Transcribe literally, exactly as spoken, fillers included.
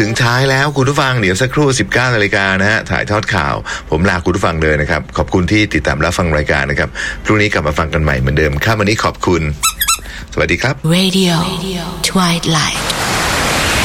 ถึงท้ายแล้วคุณผู้ฟังเดี๋ยวสักครู่ สิบเก้านาฬิกา นะฮะถ่ายทอดข่าวผมลาคุณผู้ฟังเลยนะครับขอบคุณที่ติดตามรับฟังรายการนะครับพรุ่งนี้กลับมาฟังกันใหม่เหมือนเดิมค่ำวันนี้ขอบคุณสวัสดีครับ Radio Twilight